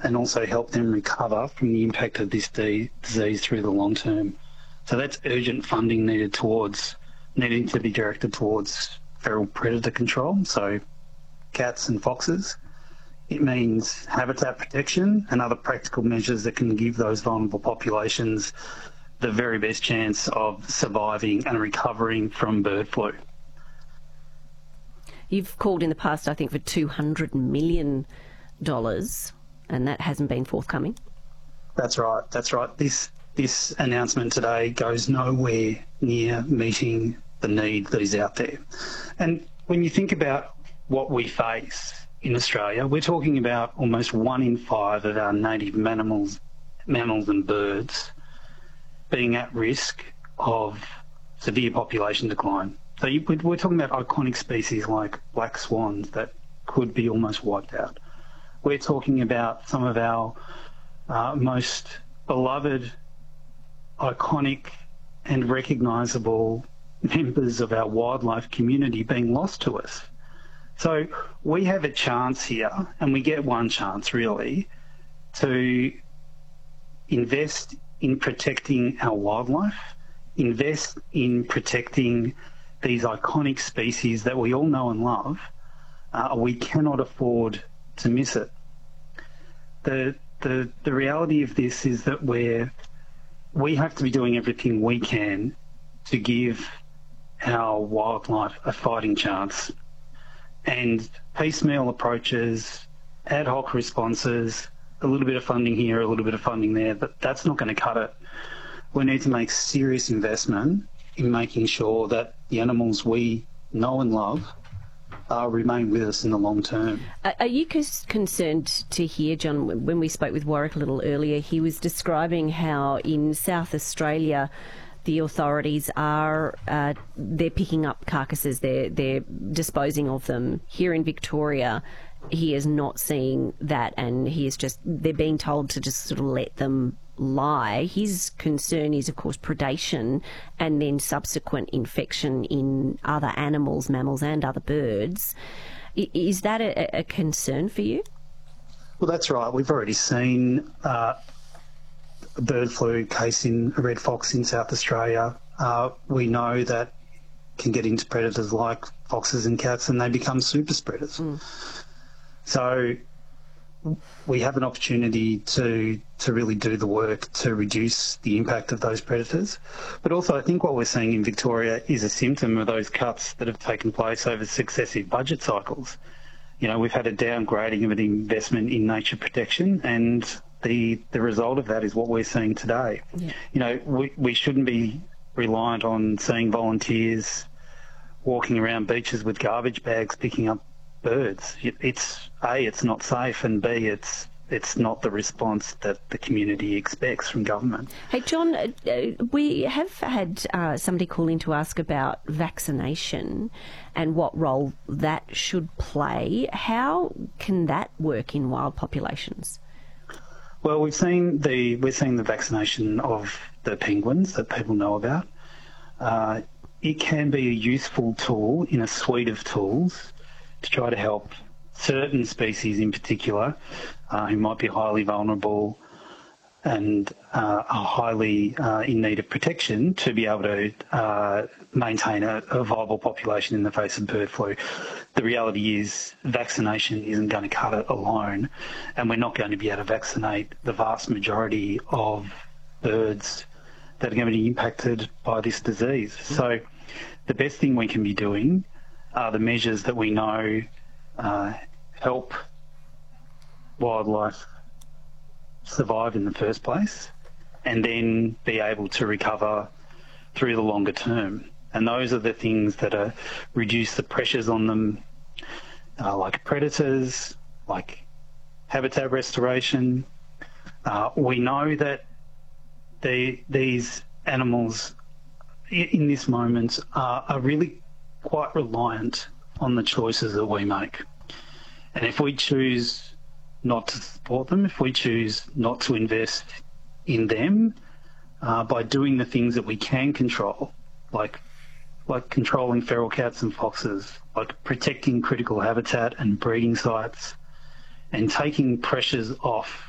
and also help them recover from the impact of this disease through the long term. So that's urgent funding needing to be directed towards feral predator control, so cats and foxes. It means habitat protection and other practical measures that can give those vulnerable populations the very best chance of surviving and recovering from bird flu. You've called in the past, I think, for $200 million, and that hasn't been forthcoming. That's right. This announcement today goes nowhere near meeting the need that is out there. And when you think about what we face in Australia, we're talking about almost 1 in 5 of our native mammals and birds being at risk of severe population decline. So we're talking about iconic species like black swans that could be almost wiped out. We're talking about some of our most beloved, iconic and recognisable members of our wildlife community being lost to us. So we have a chance here, and we get one chance really, to invest in protecting our wildlife, invest in protecting these iconic species that we all know and love. We cannot afford to miss it. The reality of this is that we have to be doing everything we can to give our wildlife a fighting chance. And piecemeal approaches, ad hoc responses, a little bit of funding here, a little bit of funding there, but that's not going to cut it. We need to make serious investment in making sure that the animals we know and love remain with us in the long term. Are you concerned to hear, John, when we spoke with Warwick a little earlier, he was describing how in South Australia the authorities are they're picking up carcasses, they're disposing of them. Here in Victoria, he is not seeing that, and they're being told to just sort of let them lie. His concern is, of course, predation and then subsequent infection in other animals, mammals and other birds. Is that a concern for you? Well, that's right. We've already seen a bird flu case in a red fox in South Australia. We know that can get into predators like foxes and cats, and they become super spreaders. So we have an opportunity to really do the work to reduce the impact of those predators. But also I think what we're seeing in Victoria is a symptom of those cuts that have taken place over successive budget cycles. You know, we've had a downgrading of an investment in nature protection, and the result of that is what we're seeing today. Yeah. You know, we shouldn't be reliant on seeing volunteers walking around beaches with garbage bags picking up birds. It's A, it's not safe, and B, it's not the response that the community expects from government. Hey, John, we have had somebody call in to ask about vaccination and what role that should play. How can that work in wild populations? Well, we're seeing the vaccination of the penguins that people know about. It can be a useful tool in a suite of tools to try to help certain species in particular who might be highly vulnerable and are highly in need of protection to be able to maintain a viable population in the face of bird flu. The reality is vaccination isn't going to cut it alone, and we're not going to be able to vaccinate the vast majority of birds that are going to be impacted by this disease. So the best thing we can be doing are the measures that we know help wildlife survive in the first place and then be able to recover through the longer term. And those are the things that reduce the pressures on them, like predators, like habitat restoration. We know that these animals in this moment are really quite reliant on the choices that we make. And if we choose not to support them, if we choose not to invest in them, by doing the things that we can control, like controlling feral cats and foxes, like protecting critical habitat and breeding sites, and taking pressures off